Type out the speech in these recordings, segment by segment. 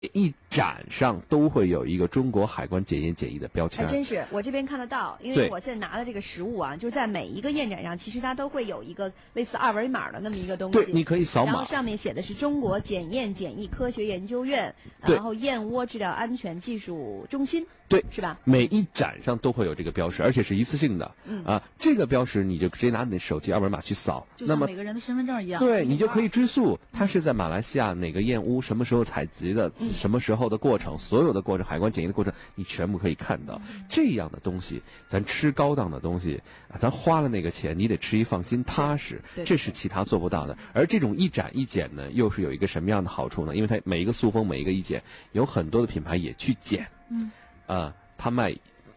一盏上都会有一个中国海关检验检疫的标签。 还真是，我这边看得到，因为我现在拿的这个实物啊，就是在每一个验盏上，其实它都会有一个类似二维码的那么一个东西。 对，你可以扫码。 然后上面写的是中国检验检疫科学研究院，然后燕窝治疗安全技术中心。 对， 是吧？ 每一盏上都会有这个标识，而且是一次性的。这个标识你就直接拿你的手机二维码去扫， 就像每个人的身份证一样。 对，你就可以追溯它是在马来西亚哪个燕屋，什么时候采集的，什么时候的过程，所有的过程，海关检疫的过程，你全部可以看到。这样的东西，咱吃高档的东西，咱花了那个钱，你得吃一放心踏实，这是其他做不到的。而这种一盏一检呢，又是有一个什么样的好处呢？因为它每一个塑封，每一个一检，有很多的品牌也去检。他卖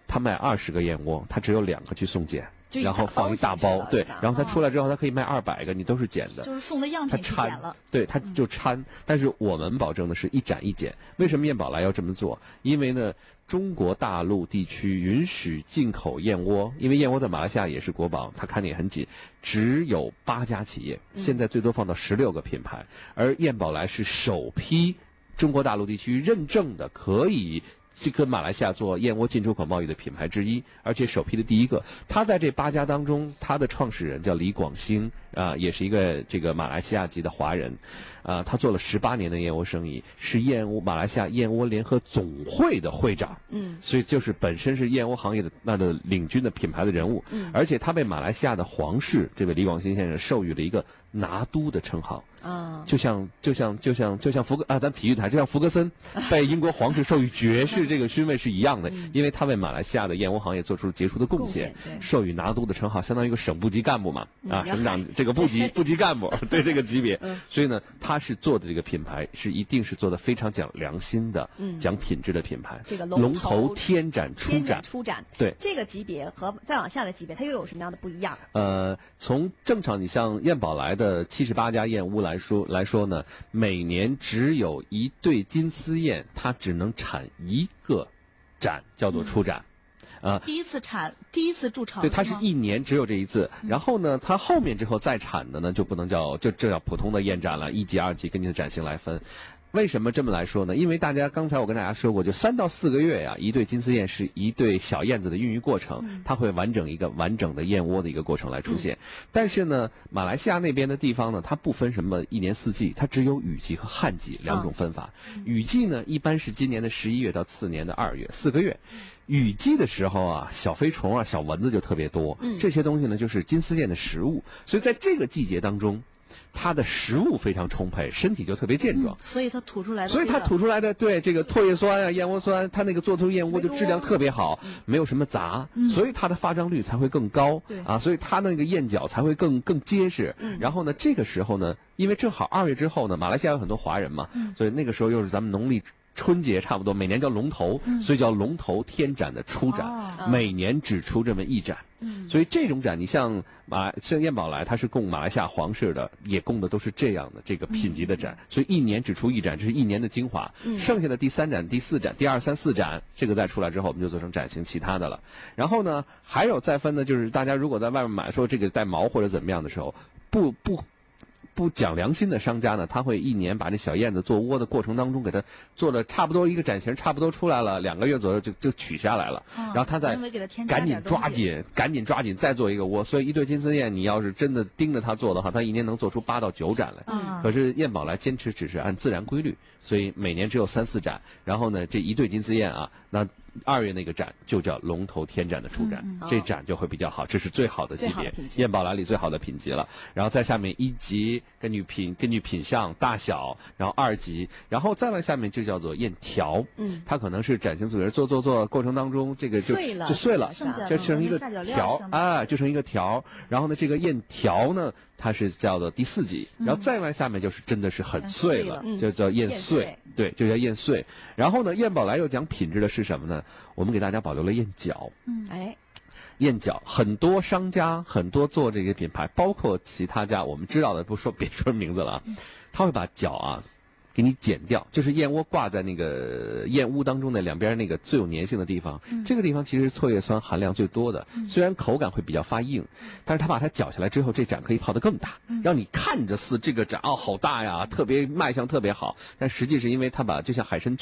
20个燕窝，他只有2个去送检，然后放一大包，对，然后他出来之后，他可以卖200个，你都是检的， 就是送的样品去检了， 对，他就掺。但是我们保证的是一盏一检。为什么燕宝来要这么做？因为呢，中国大陆地区允许进口燕窝，因为燕窝在马来西亚也是国宝，他看得也很紧，只有8家企业，现在最多放到16个品牌，而燕宝来是首批中国大陆地区认证的，可以跟马来西亚做燕窝进出口贸易的品牌之一，而且首批的第一个。他在这8家当中，他的创始人叫李广兴，也是一个这个马来西亚籍的华人，他做了18年的燕窝生意，是马来西亚燕窝联合总会的会长，所以就是本身是燕窝行业的那的领军的品牌的人物，而且他被马来西亚的皇室这位李广兴先生授予了一个拿督的称号。就像咱体育台，就像福格森被英国皇室授予爵士这个勋位是一样的，因为他为马来西亚的燕窝行业做出了杰出的贡献，授予拿督的称号，相当于一个省部级干部嘛，省长这个部级干部，对这个级别，所以呢，他是做的这个品牌是一定是做的非常讲良心的，讲品质的品牌。 这个龙头天盏出盏，对这个级别和再往下的级别，它又有什么样的不一样？ 从正常你像燕宝来的78家燕屋来说呢，每年只有1对金丝燕，它只能产1个盏，叫做出盏。 第一次筑巢， 对，它是1年只有这一次。然后呢，它后面之后再产的呢，就不能叫这叫普通的燕盏了，1级、2级根据盏型来分。为什么这么来说呢？因为刚才我跟大家说过，就3到4个月呀，一对金丝燕是一对小燕子的孕育过程，它会一个完整的燕窝的一个过程来出现。但是呢，马来西亚那边的地方呢，它不分什么1年4季，它只有雨季和旱季2种分法。雨季呢，一般是今年的11月到次年的2月，4个月。雨季的时候啊，小飞虫啊、小蚊子就特别多，这些东西呢就是金丝燕的食物，所以在这个季节当中，它的食物非常充沛，身体就特别健壮， 所以它吐出来的对这个唾液酸啊、燕窝酸，它那个做出燕窝就质量特别好，没有什么杂，所以它的发胀率才会更高，所以它那个燕角才会更结实。然后呢，这个时候呢，因为正好2月之后呢，马来西亚有很多华人嘛，所以那个时候又是咱们农历春节差不多，每年叫龙头，所以叫龙头天盏的出盏，每年只出这么1盏。所以这种盏，你像燕宝来，它是供马来西亚皇室的，也供的都是这样的这个品级的盏，所以1年只出1盏，这是1年的精华。剩下的第3盏、第4盏、第2、3、4盏，这个再出来之后，我们就做成盏型其他的了。然后呢，还有再分的就是大家如果在外面买说这个带毛或者怎么样的时候，不讲良心的商家呢，他会1年把这小燕子做窝的过程当中，给它做的差不多一个盏型差不多出来了，2个月左右就取下来了，然后他再赶紧抓紧再做一个窝。所以一对金丝燕，你要是真的盯着它做的话，它1年能做出8到9盏来。可是燕宝来坚持只是按自然规律，所以每年只有3、4盏。然后呢，这一对金丝燕啊，那2月那个盏就叫龙头天盏的出盏，这盏就会比较好，这是最好的级别，燕宝来里最好的品级了。然后在下面1级，根据品相大小，然后2级，然后再往下面就叫做燕条，它可能是盏型组织做过程当中，这个就碎了，就成一个条啊，就成一个条。然后呢，这个燕条呢，它是叫做第4级，然后再往下面就是真的是很碎了，就叫燕碎，对，就叫燕碎。然后呢，燕宝来又讲品质的是什么呢？我们给大家保留了燕角。燕角很多商家很多做这个品牌，包括其他家我们知道的，别说名字了，他会把角啊给你剪掉，就是燕窝挂在那个燕屋当中的两边那个最有粘性的地方，这个地方其实唾液酸含量最多的，虽然口感会比较发硬，但是它把它搅下来之后，这盏可以泡得更大，让你看着似这个盏好大呀，特别卖相特别好，但实际是因为它把就像海参